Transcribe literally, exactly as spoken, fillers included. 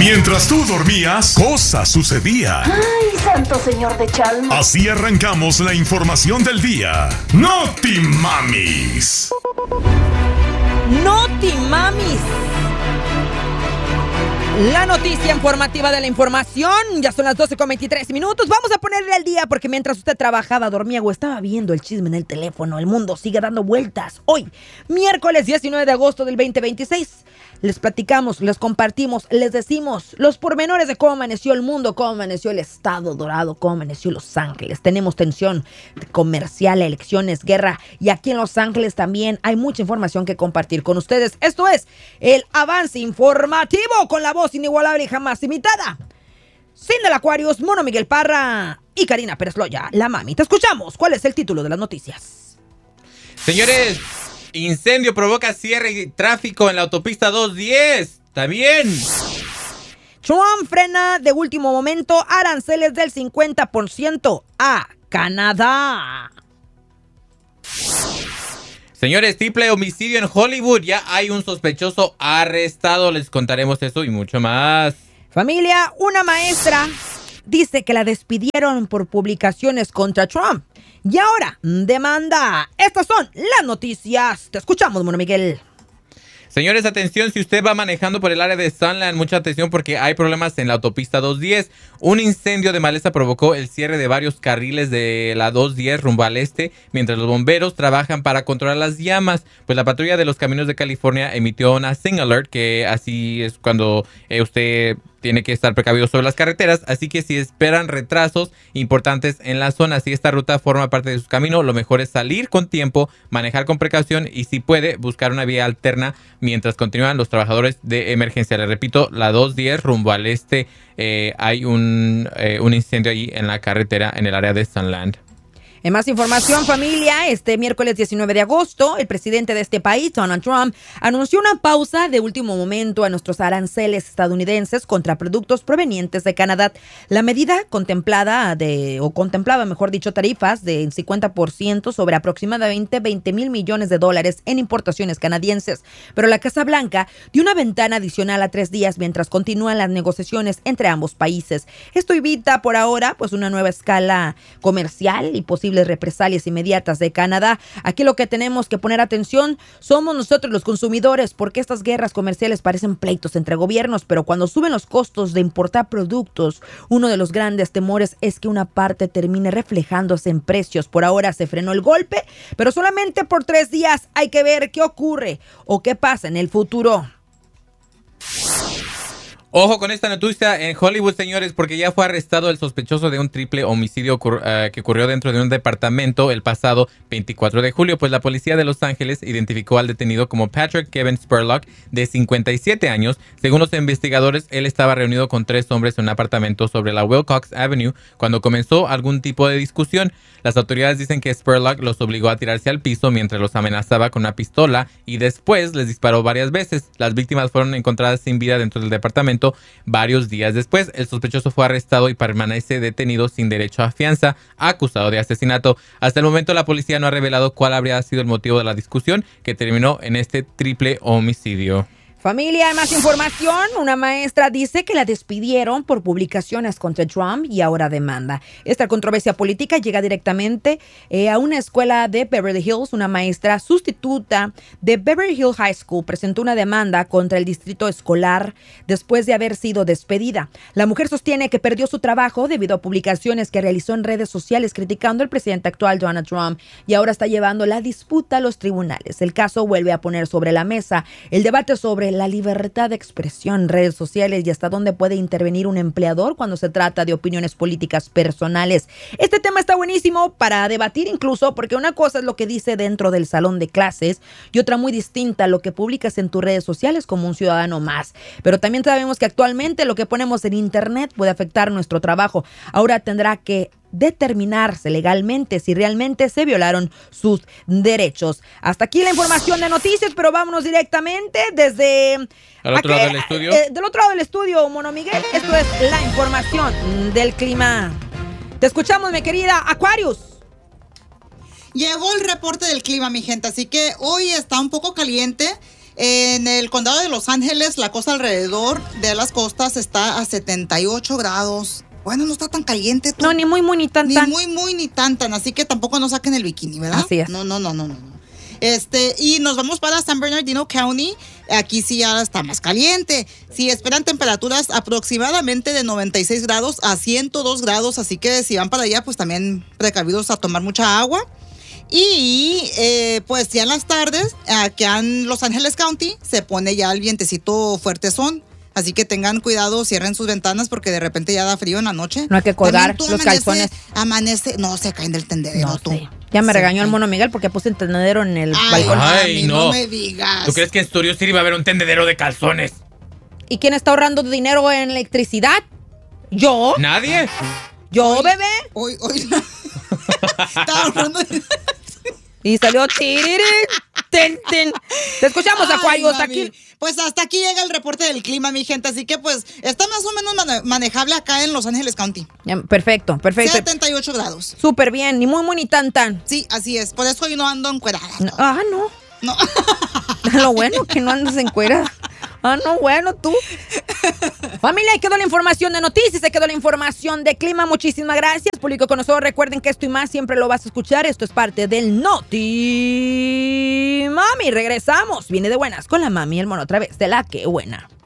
Mientras tú dormías, cosas sucedían. ¡Ay, santo señor de Chalma! Así arrancamos la información del día. ¡Noti Mamis! ¡Noti Mamis! La noticia informativa de la información. Ya son las doce con veintitrés minutos. Vamos a ponerle al día porque mientras usted trabajaba, dormía o estaba viendo el chisme en el teléfono, el mundo sigue dando vueltas. Hoy, miércoles diecinueve de agosto del veinte veintiséis, les platicamos, les compartimos, les decimos los pormenores de cómo amaneció el mundo, cómo amaneció el Estado Dorado, cómo amaneció Los Ángeles. Tenemos tensión comercial, elecciones, guerra, y aquí en Los Ángeles también hay mucha información que compartir con ustedes. Esto es el avance informativo con la voz inigualable y jamás imitada. Cindy Aquarius, Mono Miguel Parra y Karina Pérez Loya, la mami. Te escuchamos. ¿Cuál es el título de las noticias? Señores, incendio provoca cierre y tráfico en la autopista doscientos diez. ¿Está bien? Trump frena de último momento aranceles del cincuenta por ciento a Canadá. Señores, triple homicidio en Hollywood. Ya hay un sospechoso arrestado. Les contaremos eso y mucho más. Familia, una maestra dice que la despidieron por publicaciones contra Trump. Y ahora, demanda. Estas son las noticias. Te escuchamos, Mono Miguel. Señores, atención, si usted va manejando por el área de Sunland, mucha atención porque hay problemas en la autopista doscientos diez. Un incendio de maleza provocó el cierre de varios carriles de la doscientos diez rumbo al este, mientras los bomberos trabajan para controlar las llamas. Pues la patrulla de los caminos de California emitió una Sing Alert, que así es cuando eh, usted tiene que estar precavido sobre las carreteras, así que si esperan retrasos importantes en la zona, si esta ruta forma parte de su camino, lo mejor es salir con tiempo, manejar con precaución y si puede, buscar una vía alterna mientras continúan los trabajadores de emergencia. Les repito, la doscientos diez rumbo al este, eh, hay un, eh, un incendio allí en la carretera en el área de Sunland. En más información, familia, este miércoles diecinueve de agosto, el presidente de este país, Donald Trump, anunció una pausa de último momento a nuestros aranceles estadounidenses contra productos provenientes de Canadá. La medida contemplada de, o contemplaba, mejor dicho, tarifas de cincuenta por ciento sobre aproximadamente veinte mil millones de dólares en importaciones canadienses. Pero la Casa Blanca dio una ventana adicional a tres días mientras continúan las negociaciones entre ambos países. Esto evita por ahora pues una nueva escala comercial y posible represalias inmediatas de Canadá. Aquí lo que tenemos que poner atención somos nosotros los consumidores, porque estas guerras comerciales parecen pleitos entre gobiernos, pero cuando suben los costos de importar productos, uno de los grandes temores es que una parte termine reflejándose en precios. Por ahora se frenó el golpe, pero solamente por tres días. Hay que ver qué ocurre o qué pasa en el futuro. Ojo con esta noticia en Hollywood, señores, porque ya fue arrestado el sospechoso de un triple homicidio uh, que ocurrió dentro de un departamento el pasado veinticuatro de julio. Pues la policía de Los Ángeles identificó al detenido como Patrick Kevin Spurlock, de cincuenta y siete años. Según los investigadores, él estaba reunido con tres hombres en un apartamento sobre la Wilcox Avenue cuando comenzó algún tipo de discusión. Las autoridades dicen que Spurlock los obligó a tirarse al piso mientras los amenazaba con una pistola y después les disparó varias veces. Las víctimas fueron encontradas sin vida dentro del departamento varios días después. El sospechoso fue arrestado y permanece detenido sin derecho a fianza, acusado de asesinato. Hasta el momento la policía no ha revelado cuál habría sido el motivo de la discusión que terminó en este triple homicidio. Familia, más información. Una maestra dice que la despidieron por publicaciones contra Trump y ahora demanda. Esta controversia política llega directamente eh, a una escuela de Beverly Hills. Una maestra sustituta de Beverly Hills High School presentó una demanda contra el distrito escolar después de haber sido despedida. La mujer sostiene que perdió su trabajo debido a publicaciones que realizó en redes sociales criticando al presidente actual Donald Trump y ahora está llevando la disputa a los tribunales. El caso vuelve a poner sobre la mesa el debate sobre la libertad de expresión en redes sociales y hasta dónde puede intervenir un empleador cuando se trata de opiniones políticas personales. Este tema está buenísimo para debatir incluso porque una cosa es lo que dice dentro del salón de clases y otra muy distinta lo que publicas en tus redes sociales como un ciudadano más. Pero también sabemos que actualmente lo que ponemos en internet puede afectar nuestro trabajo. Ahora tendrá que determinarse legalmente si realmente se violaron sus derechos. Hasta aquí la información de noticias, pero vámonos directamente desde al otro lado del estudio. Eh, del otro lado del estudio, Mono Miguel. Esto es la información del clima. Te escuchamos, mi querida Aquarius. Llegó el reporte del clima, mi gente, así que hoy está un poco caliente. En el condado de Los Ángeles, la costa alrededor de las costas está a setenta y ocho grados. Bueno, no está tan caliente. Tú. No, ni muy, muy, ni tan, Ni tan. muy, muy, ni tan, tan. Así que tampoco nos saquen el bikini, ¿verdad? Así es. No, no, no, no, no. no. Este, y nos vamos para San Bernardino County. Aquí sí ya está más caliente. Sí, esperan temperaturas aproximadamente de noventa y seis grados a ciento dos grados. Así que si van para allá, pues también precavidos a tomar mucha agua. Y eh, pues ya en las tardes, aquí en Los Ángeles County, se pone ya el vientecito fuertezón. Así que tengan cuidado, cierren sus ventanas porque de repente ya da frío en la noche. No hay que colgar los amanece, calzones. Amanece, no, se caen del tendedero No tú. sé. Ya me Se regañó el caen. mono Miguel porque puse el tendedero en el Ay, balcón. Ay, mami, no. no me digas. ¿Tú crees que en Studio City va a haber un tendedero de calzones? ¿Y quién está ahorrando dinero en electricidad? ¿Yo? ¿Nadie? ¿Yo, Hoy- bebé? Hoy, hoy. Estaba hablando de... Y salió tirirín, ten, ten. Te escuchamos, Ay, Acuario, hasta mami. aquí. Pues hasta aquí llega el reporte del clima, mi gente. Así que pues está más o menos mane- manejable acá en Los Ángeles County. Ya, Perfecto, perfecto. setenta y ocho grados. Súper bien, ni muy, muy, ni tan, tan. Sí, así es. Por eso hoy no ando encuerada. No, ah, no. No. Lo bueno que no andas en cuera. Ah, no, bueno, tú. Familia, ahí quedó la información de noticias, ahí quedó la información de clima. Muchísimas gracias, público con nosotros. Recuerden que esto y más siempre lo vas a escuchar. Esto es parte del Noti Mami. Regresamos. Viene de buenas con la mami y el mono otra vez de La Que Buena.